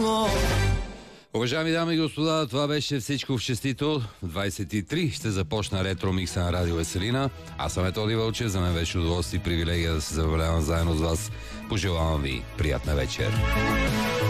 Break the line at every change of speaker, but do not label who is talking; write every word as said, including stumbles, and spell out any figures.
само.
Уважаеми дами и господа, това беше всичко в честито. двайсет и три ще започна ретро микса на Радио Веселина. Аз съм Методи Вълчев, за мен беше удоволствие и привилегия да се забавлявам заедно с вас. Пожелавам ви приятна вечер.